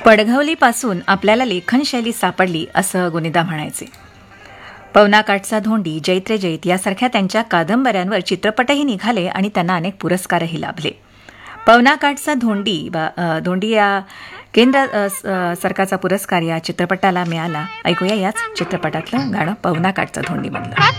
पडघवलीपासून आपल्याला लेखनशैली सापडली असं गुणिदा म्हणायचे. पवना काठचा धोंडी, जैत रे जैत यासारख्या त्यांच्या कादंबऱ्यांवर चित्रपटही निघाले आणि त्यांना अनेक पुरस्कारही लाभले. पवना काठचा धोंडी या केंद्र सरकारचा पुरस्कार या चित्रपटाला मिळाला. ऐकूया याच चित्रपटातलं गाणं पवना काठचा धोंडी मधलं.